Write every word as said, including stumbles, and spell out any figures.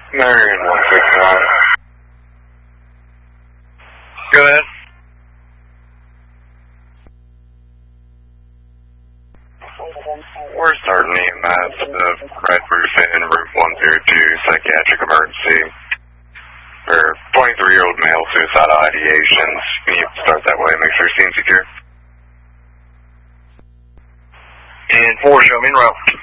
Marion one six nine. Go ahead. We're starting E M S, the Red Roof Inn, Roof one zero two, psychiatric emergency. For twenty-three-year-old male suicidal ideations. Can you start that way, make sure scene secure? And four, show me en route.